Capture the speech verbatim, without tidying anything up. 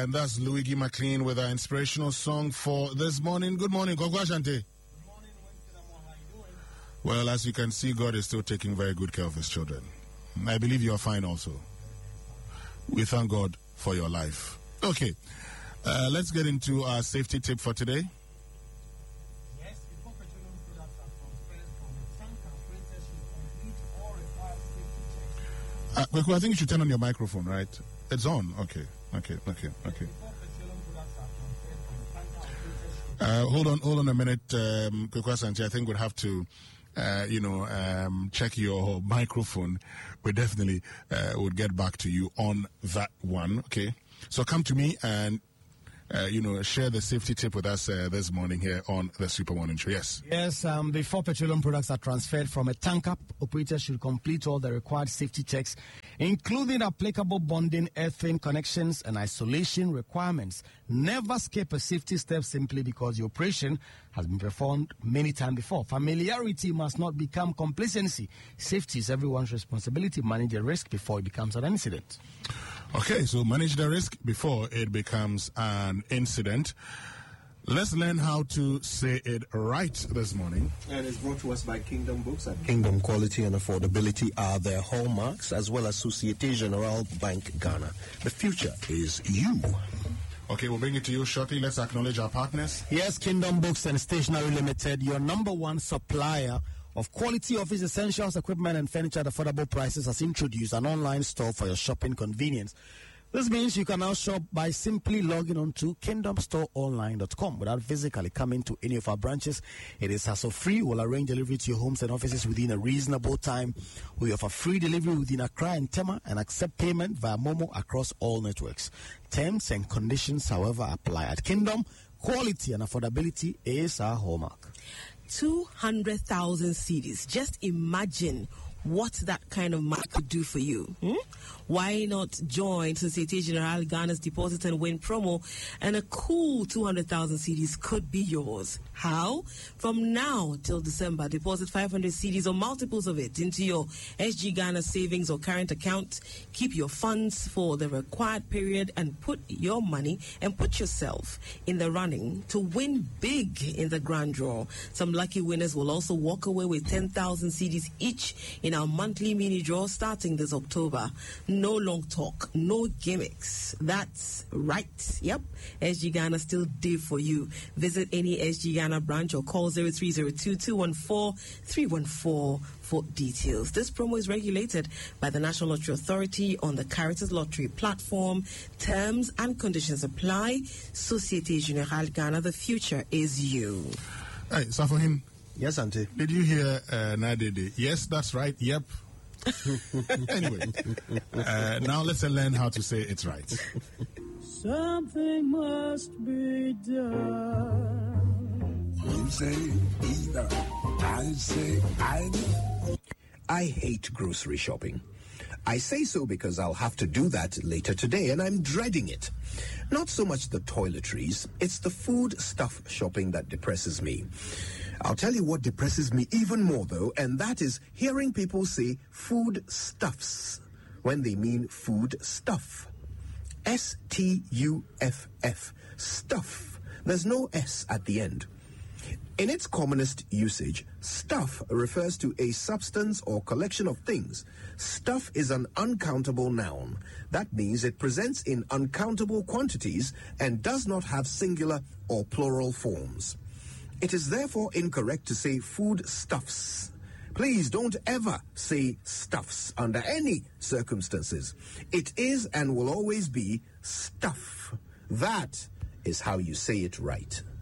and that's Luigi McLean with our inspirational song for this morning. Good morning, Kogwa Shante. Good morning, Winston. How are you doing? Well, as you can see, God is still taking very good care of his children. I believe you are fine also. We thank God for your life. Okay, uh, let's get into our safety tip for today. Yes, before petroleum products are transferred from the tanker, operators should complete all required safety checks. Uh, Kweku, I think you should turn on your microphone, right? It's on. Okay, okay, okay, okay. Before petroleum products are transferred from the tanker, operators should Uh, hold on, hold on a minute, um, Kweku Asante. I think we'll have to, uh, you know, um, check your microphone. We definitely uh, would get back to you on that one. Okay, so come to me and. Uh, you know, share the safety tip with us uh, this morning here on the Super Morning Show. Yes. Yes, um, before petroleum products are transferred from a tanker, operators should complete all the required safety checks, including applicable bonding, earthing connections, and isolation requirements. Never skip a safety step simply because the operation has been performed many times before. Familiarity must not become complacency. Safety is everyone's responsibility. Manage the risk before it becomes an incident. Okay, so manage the risk before it becomes an incident. Let's learn how to say it right this morning. And it's brought to us by Kingdom Books. At Kingdom, quality and affordability are their hallmarks, as well as Societe Generale Bank Ghana. The future is you. Okay, we'll bring it to you shortly. Let's acknowledge our partners. Yes, Kingdom Books and Stationery Limited, your number one supplier of quality office essentials, equipment, and furniture at affordable prices, has introduced an online store for your shopping convenience. This means you can now shop by simply logging on to kingdom store online dot com without physically coming to any of our branches. It is hassle-free. We'll arrange delivery to your homes and offices within a reasonable time. We offer free delivery within Accra and Tema and accept payment via Momo across all networks. Terms and conditions, however, apply. At Kingdom, quality and affordability is our hallmark. two hundred thousand cedis. Just imagine what that kind of money could do for you. Hmm? Why not join Societe Generale Ghana's Deposit and Win promo, and a cool two hundred thousand cedis could be yours. How? From now till December, deposit five hundred cedis or multiples of it into your S G Ghana savings or current account. Keep your funds for the required period and put your money and put yourself in the running to win big in the grand draw. Some lucky winners will also walk away with ten thousand cedis each in our monthly mini draw starting this October. No long talk, no gimmicks. That's right. Yep. S G Ghana still there for you. Visit any S G Ghana branch or call zero three zero two, two one four, three one four for details. This promo is regulated by the National Lottery Authority on the Caritas Lottery platform. Terms and conditions apply. Societe Generale Ghana, the future is you. Hey, Safohin. Yes, Auntie. Did you hear uh, Nadede? Yes, that's right. Yep. Anyway, uh, now let's learn how to say it's right. Something must be done. You say either. I say either. I hate grocery shopping. I say so because I'll have to do that later today, and I'm dreading it. Not so much the toiletries, it's the food stuff shopping that depresses me. I'll tell you what depresses me even more, though, and that is hearing people say food stuffs when they mean food stuff. S T U F F. Stuff. There's no S at the end. In its commonest usage, stuff refers to a substance or collection of things. Stuff is an uncountable noun. That means it presents in uncountable quantities and does not have singular or plural forms. It is therefore incorrect to say food stuffs. Please don't ever say stuffs under any circumstances. It is and will always be stuff. That is how you say it right.